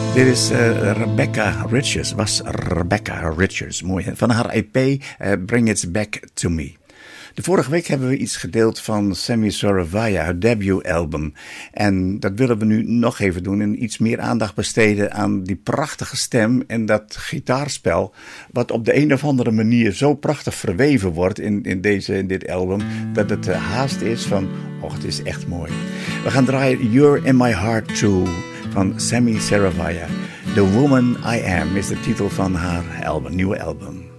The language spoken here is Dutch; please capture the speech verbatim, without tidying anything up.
Dit is uh, Rebecca Richards, was Rebecca Richards, mooi hè? Van haar E P uh, Bring It Back To Me. De vorige week hebben we iets gedeeld van Sammy Sorovaya, haar debuutalbum. En dat willen we nu nog even doen en iets meer aandacht besteden aan die prachtige stem en dat gitaarspel, wat op de een of andere manier zo prachtig verweven wordt in, in, deze, in dit album, dat het uh, haast is van, oh, het is echt mooi. We gaan draaien You're In My Heart Too van Sammy Sorovaya. The Woman I Am is de titel van haar album, nieuwe album.